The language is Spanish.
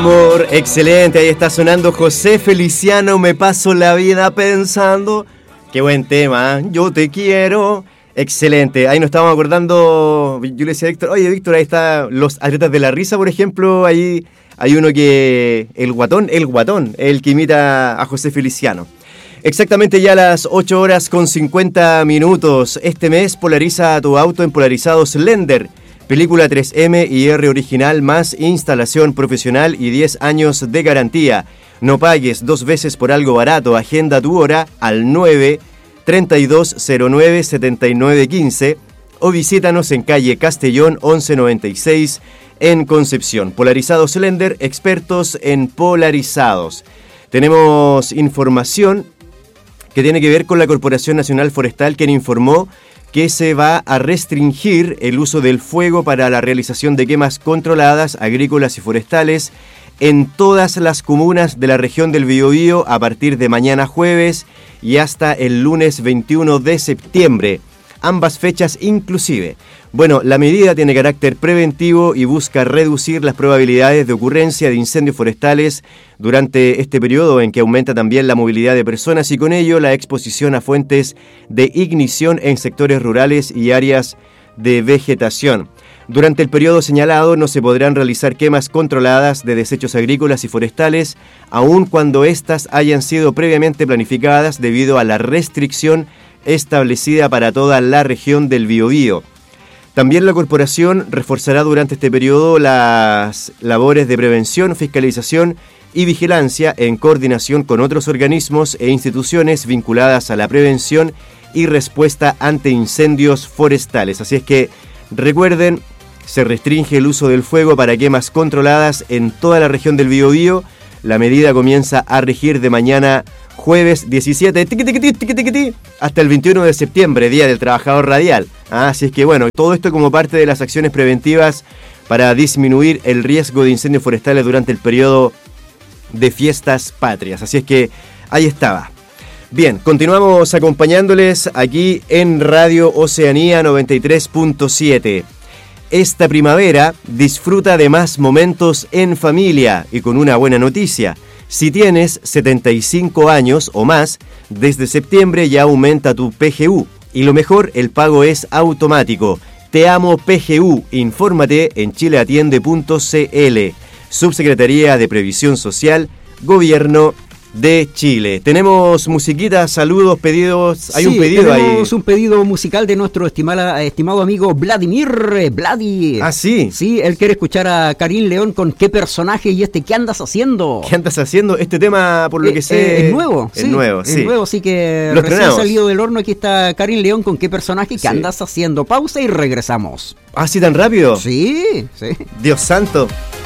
Amor, excelente, ahí está sonando José Feliciano, me paso la vida pensando. Qué buen tema, yo te quiero. Excelente, ahí nos estábamos acordando, yo le decía a Víctor, oye Víctor, ahí está los atletas de la risa, por ejemplo, ahí hay uno que, el guatón, el que imita a José Feliciano. Exactamente ya a las 8:50. Este mes polariza tu auto en Polarizados Lender. Película 3M y R original más instalación profesional y 10 años de garantía. No pagues 2 veces por algo barato. Agenda tu hora al 9-3209-7915 o visítanos en calle Castellón 1196 en Concepción. Polarizados Lender, expertos en polarizados. Tenemos información que tiene que ver con la Corporación Nacional Forestal, quien informó que se va a restringir el uso del fuego para la realización de quemas controladas, agrícolas y forestales en todas las comunas de la región del Biobío a partir de mañana jueves y hasta el lunes 21 de septiembre. Ambas fechas inclusive. Bueno, la medida tiene carácter preventivo y busca reducir las probabilidades de ocurrencia de incendios forestales durante este periodo en que aumenta también la movilidad de personas y con ello la exposición a fuentes de ignición en sectores rurales y áreas de vegetación. Durante el periodo señalado no se podrán realizar quemas controladas de desechos agrícolas y forestales, aun cuando éstas hayan sido previamente planificadas debido a la restricción establecida para toda la región del Biobío. También la corporación reforzará durante este periodo las labores de prevención, fiscalización y vigilancia en coordinación con otros organismos e instituciones vinculadas a la prevención y respuesta ante incendios forestales. Así es que recuerden, se restringe el uso del fuego para quemas controladas en toda la región del Biobío. La medida comienza a regir de mañana jueves 17 hasta el 21 de septiembre, Día del Trabajador Radial. Así es que bueno, todo esto como parte de las acciones preventivas para disminuir el riesgo de incendios forestales durante el periodo de fiestas patrias. Así es que ahí estaba. Bien, continuamos acompañándoles aquí en Radio Oceanía 93.7. Esta primavera disfruta de más momentos en familia y con una buena noticia. Si tienes 75 años o más, desde septiembre ya aumenta tu PGU. Y lo mejor, el pago es automático. Te amo PGU. Infórmate en chileatiende.cl. Subsecretaría de Previsión Social, Gobierno de Chile. Tenemos musiquita, saludos, pedidos. Hay un pedido ahí. Tenemos un pedido musical de nuestro estimado amigo Vladimir. Vladi. Ah, sí. Sí, él quiere escuchar a Karim León con ¿Qué personaje? Y ¿qué andas haciendo? ¿Qué andas haciendo? Este tema, por lo que sé... es nuevo. Es nuevo, sí. Es nuevo, sí que Lo recién salido del horno. Aquí está Karim León con ¿Qué personaje? ¿Qué andas haciendo? Pausa y regresamos. ¿Ah, sí, tan rápido? Sí, sí. Dios santo.